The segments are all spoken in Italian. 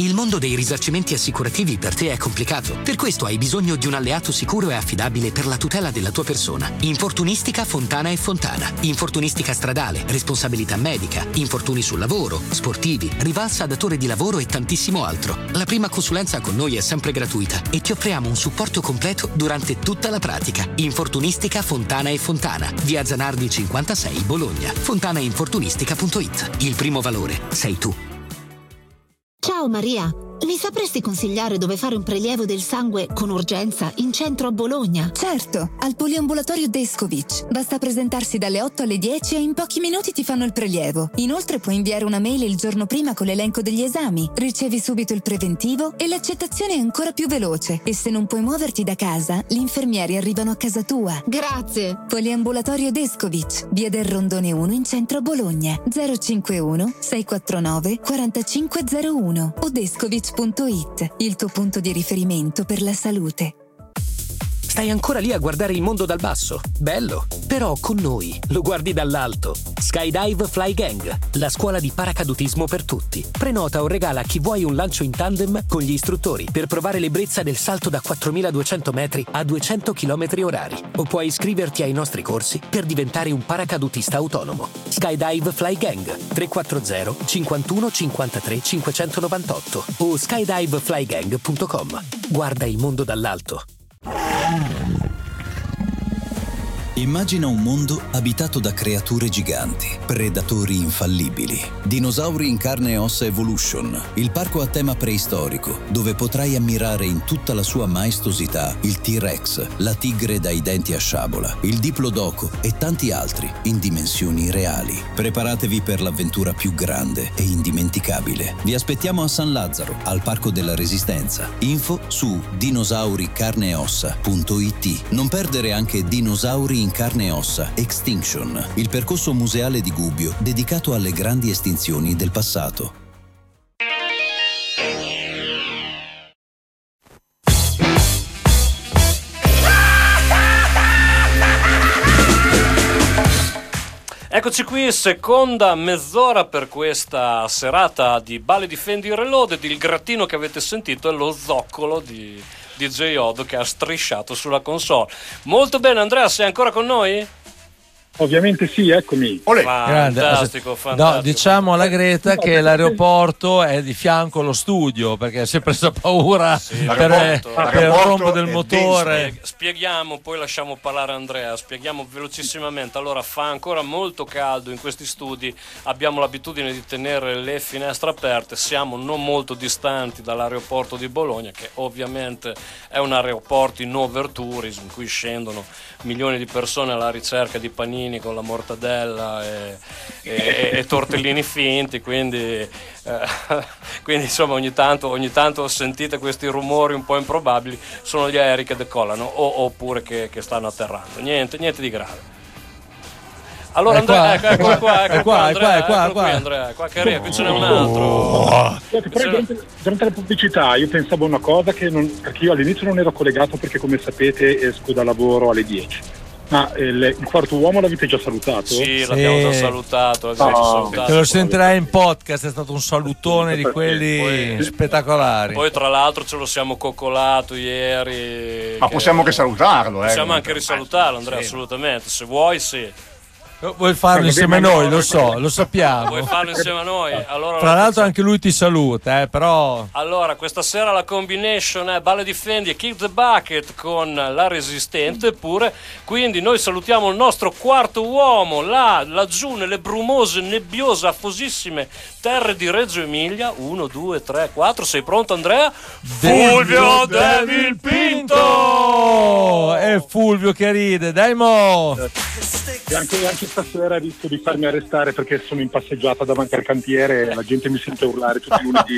Il mondo dei risarcimenti assicurativi per te è complicato. Per questo hai bisogno di un alleato sicuro e affidabile per la tutela della tua persona. Infortunistica Fontana e Fontana. Infortunistica stradale, responsabilità medica, infortuni sul lavoro, sportivi, rivalsa datore di lavoro e tantissimo altro. La prima consulenza con noi è sempre gratuita e ti offriamo un supporto completo durante tutta la pratica. Infortunistica Fontana e Fontana. Via Zanardi 56, Bologna. fontanainfortunistica.it. Il primo valore sei tu. Ciao Maria, mi sapresti consigliare dove fare un prelievo del sangue con urgenza in centro a Bologna? Certo, al poliambulatorio Descovich. Basta presentarsi dalle 8 alle 10 e in pochi minuti ti fanno il prelievo. Inoltre puoi inviare una mail il giorno prima con l'elenco degli esami, ricevi subito il preventivo e l'accettazione è ancora più veloce. E se non puoi muoverti da casa, gli infermieri arrivano a casa tua. Grazie! Poliambulatorio Descovich, via del Rondone 1 in centro a Bologna. 051 649 4501 o Descovich.it, il tuo punto di riferimento per la salute. Stai ancora lì a guardare il mondo dal basso? Bello! Però con noi lo guardi dall'alto. Skydive Fly Gang, la scuola di paracadutismo per tutti. Prenota o regala a chi vuoi un lancio in tandem con gli istruttori per provare l'ebbrezza del salto da 4.200 metri a 200 km/h. O puoi iscriverti ai nostri corsi per diventare un paracadutista autonomo. Skydive Fly Gang 340 51 53 598 o skydiveflygang.com. Guarda il mondo dall'alto. Immagina un mondo abitato da creature giganti, predatori infallibili. Dinosauri in carne e ossa Evolution, il parco a tema preistorico, dove potrai ammirare in tutta la sua maestosità il T-Rex, la tigre dai denti a sciabola, il Diplodocus e tanti altri in dimensioni reali. Preparatevi per l'avventura più grande e indimenticabile. Vi aspettiamo a San Lazzaro, al Parco della Resistenza. Info su dinosauricarneeossa.it. Non perdere anche Dinosauri in carne e ossa Extinction, il percorso museale di Gubbio dedicato alle grandi estinzioni del passato. Eccoci qui, seconda mezz'ora per questa serata di Bale Difendi Reloaded. Il grattino che avete sentito è lo zoccolo di DJ Odo che ha strisciato sulla console. Molto bene, Andrea, sei ancora con noi? Ovviamente sì, eccomi. Fantastico, fantastico. No, diciamo alla Greta che l'aeroporto è di fianco allo studio, perché si è presa paura per il rombo del motore. Spieghiamo, poi lasciamo parlare Andrea, spieghiamo velocissimamente. Allora, fa ancora molto caldo in questi studi, abbiamo l'abitudine di tenere le finestre aperte, siamo non molto distanti dall'aeroporto di Bologna, che ovviamente è un aeroporto in overtourism, in cui scendono milioni di persone alla ricerca di panini con la mortadella e tortellini finti, quindi insomma ogni tanto sentite questi rumori un po' improbabili, sono gli aerei che decollano oppure che stanno atterrando, niente di grave. Allora Andrea, ecco qua Andrea, qua che arriva, qui ce n'è un altro. Durante la pubblicità io pensavo una cosa perché io all'inizio non ero collegato, perché come sapete esco da lavoro alle 10. Ma il quarto uomo l'avete già salutato? Sì, l'abbiamo già salutato. Te lo sentirai in podcast, è stato un salutone di quelli spettacolari. Poi tra l'altro ce lo siamo coccolato ieri. Ma possiamo anche salutarlo. Possiamo anche risalutarlo, Andrea, assolutamente. Se vuoi, sì. Vuoi farlo insieme a noi, lo sappiamo. Vuoi farlo insieme a noi? Allora, tra l'altro anche lui ti saluta, però. Allora, questa sera la combination è Bale Difendi e Kick the Bucket con La Resistente pure. Quindi noi salutiamo il nostro quarto uomo laggiù nelle brumose, nebbiose, affosissime terre di Reggio Emilia. 1, 2, 3, 4. Sei pronto, Andrea? Fulvio Devil Pinto! È Fulvio che ride, dai mo! Anche stasera rischio di farmi arrestare perché sono in passeggiata davanti al cantiere e la gente mi sente urlare tutti i lunedì.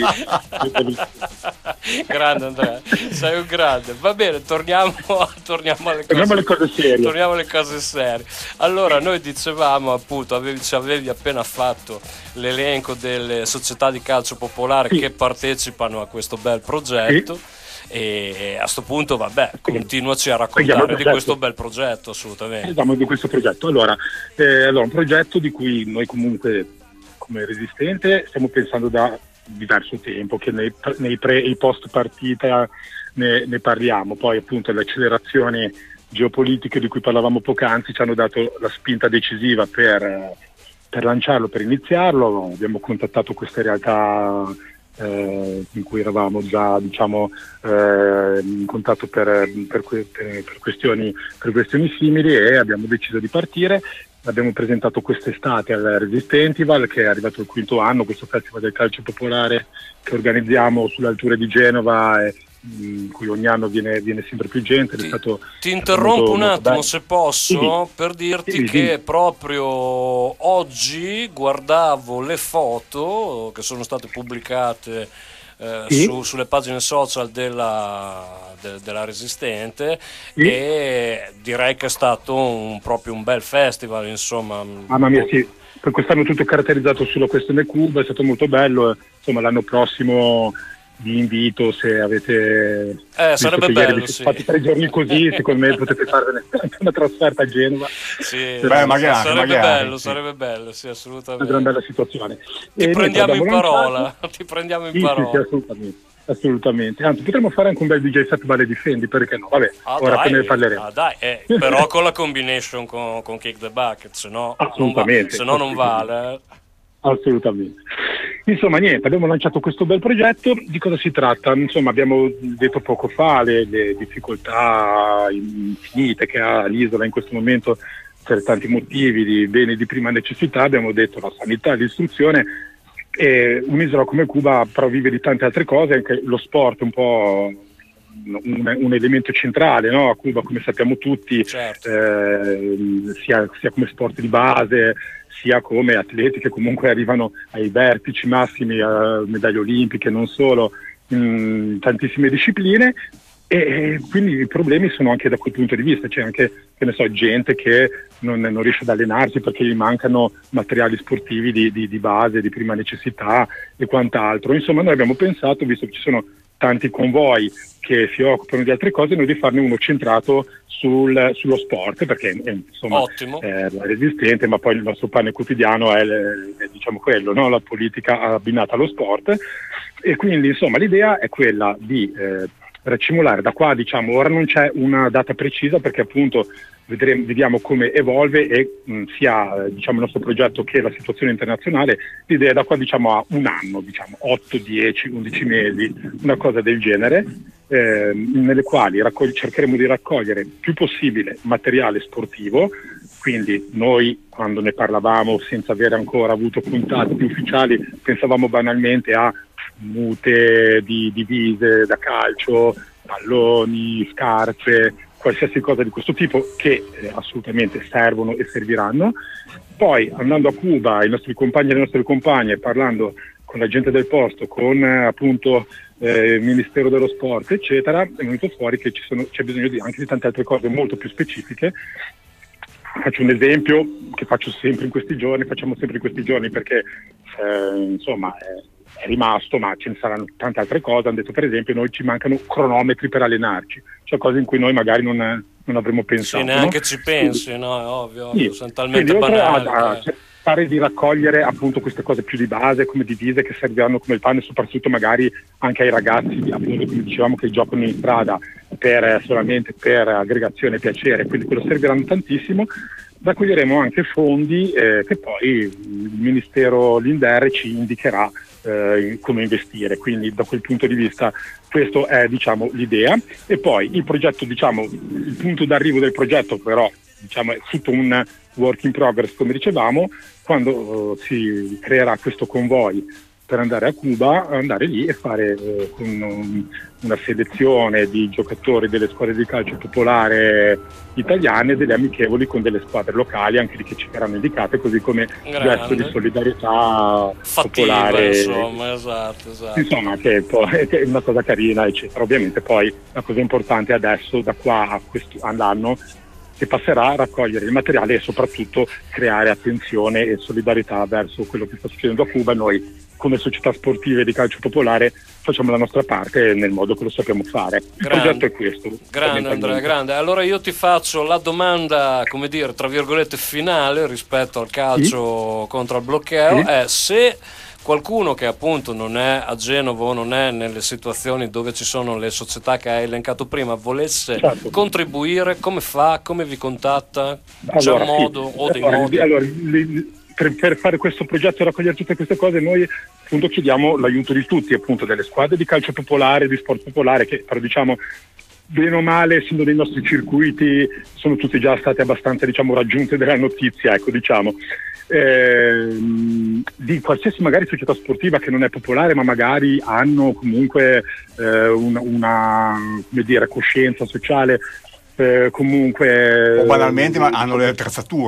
Grande Andrea, sei un grande. Va bene, torniamo alle cose serie. Torniamo alle cose serie. Allora, noi dicevamo appunto, ci avevi appena fatto l'elenco delle società di calcio popolare che partecipano a questo bel progetto. E a sto punto continuaci a raccontare di questo bel progetto. Assolutamente parliamo di questo progetto. Allora un progetto di cui noi comunque come Resistente stiamo pensando da diverso tempo che nei pre e post partita ne parliamo. Poi appunto le accelerazioni geopolitiche di cui parlavamo poc'anzi ci hanno dato la spinta decisiva per lanciarlo, per iniziarlo. Abbiamo contattato queste realtà in cui eravamo già in contatto per questioni simili, e abbiamo deciso di partire. Abbiamo presentato quest'estate al Resistentival, che è arrivato il 5º anno, questo festival del calcio popolare che organizziamo sulle alture di Genova, in cui ogni anno viene sempre più gente. Ti interrompo un attimo, se posso, per dirti che proprio oggi guardavo le foto che sono state pubblicate sulle pagine social della Resistente, e direi che è stato proprio un bel festival, insomma. Mamma mia, sì, per quest'anno tutto caratterizzato sulla questione Cuba, è stato molto bello. Insomma, l'anno prossimo vi invito, se avete sarebbe bello, sì. Fate 3 giorni così, secondo me potete farvene una trasferta a Genova. Sì, magari. Sarebbe bello, sì, assolutamente. Una gran bella situazione. Ti prendiamo in parola. Sì, assolutamente. Anzi, potremmo fare anche un bel DJ set Vale Difendi, perché no? Vabbè, ora poi ne parleremo. Però con la combination con Kick the Bucket, se no non vale. Assolutamente. Insomma, niente, abbiamo lanciato questo bel progetto. Di cosa si tratta? Insomma, abbiamo detto poco fa le difficoltà infinite che ha l'isola in questo momento per tanti motivi, di beni di prima necessità. Abbiamo detto la sanità, l'istruzione. E un'isola come Cuba però vive di tante altre cose, anche lo sport è un po' un elemento centrale, no? A Cuba, come sappiamo tutti, certo. sia come sport di base, sia come atleti che comunque arrivano ai vertici massimi, a medaglie olimpiche, non solo, in tantissime discipline. E quindi i problemi sono anche da quel punto di vista. C'è anche, che ne so, gente che non riesce ad allenarsi perché gli mancano materiali sportivi di base, di prima necessità e quant'altro. Insomma, noi abbiamo pensato, visto che ci sono tanti convoi che si occupano di altre cose, noi di farne uno centrato sullo sport, perché insomma è resistente, ma poi il nostro pane quotidiano è diciamo quello, no? La politica abbinata allo sport. E quindi insomma l'idea è quella di racimolare da qua, diciamo, ora non c'è una data precisa perché appunto vediamo come evolve e sia diciamo il nostro progetto che la situazione internazionale. L'idea è da qua, diciamo, a un anno, diciamo 8, 10, 11 mesi, una cosa del genere, nelle quali cercheremo di raccogliere più possibile materiale sportivo. Quindi noi, quando ne parlavamo senza avere ancora avuto contatti ufficiali, pensavamo banalmente a mute di divise da calcio, palloni, scarpe, qualsiasi cosa di questo tipo, che assolutamente servono e serviranno. Poi, andando a Cuba, i nostri compagni e le nostre compagne, parlando con la gente del posto, con appunto il Ministero dello Sport, eccetera, è venuto fuori che c'è bisogno anche di tante altre cose molto più specifiche. Faccio un esempio che facciamo sempre in questi giorni, perché insomma è rimasto, ma ce ne saranno tante altre cose. Hanno detto, per esempio, noi ci mancano cronometri per allenarci, cioè cose in cui noi magari non avremmo pensato. Sì, neanche no? ci pensi, no? È ovvio, sì. Sono talmente banali. A cercare di raccogliere appunto queste cose più di base, come divise, che serviranno come il pane, soprattutto magari anche ai ragazzi, appunto, come dicevamo, che giocano in strada solamente per aggregazione e piacere, quindi quello serviranno tantissimo. Raccoglieremo anche fondi che poi il Ministero, l'Inder, ci indicherà come investire. Quindi da quel punto di vista questo è, diciamo, l'idea. E poi il progetto, diciamo, il punto d'arrivo del progetto però, diciamo, è tutto un work in progress, come dicevamo. Quando si creerà questo convoy per andare a Cuba, andare lì e fare con una selezione di giocatori delle squadre di calcio popolare italiane, delle amichevoli con delle squadre locali, anche lì che ci verranno indicate, così come gesto di solidarietà popolare. Insomma, esatto. Insomma, che è una cosa carina, eccetera. Ovviamente poi la cosa importante adesso, da qua all'anno che passerà, a raccogliere il materiale e soprattutto creare attenzione e solidarietà verso quello che sta succedendo a Cuba. Noi come società sportive di calcio popolare facciamo la nostra parte nel modo che lo sappiamo fare. Il progetto è questo. Grande Andrea, grande. Allora io ti faccio la domanda, come dire, tra virgolette finale rispetto al calcio contro il bloqueo, è se qualcuno che appunto non è a Genova o non è nelle situazioni dove ci sono le società che hai elencato prima, volesse contribuire, come fa? Come vi contatta? C'è un modo o dei modi? Allora, per fare questo progetto e raccogliere tutte queste cose noi appunto chiediamo l'aiuto di tutti, appunto delle squadre di calcio popolare, di sport popolare, che però diciamo bene o male, essendo dei nostri circuiti, sono tutti già stati abbastanza, diciamo, raggiunte della notizia, ecco, diciamo. Di qualsiasi magari società sportiva che non è popolare, ma magari hanno comunque una come dire, coscienza sociale, comunque o banalmente ma hanno le attrezzature.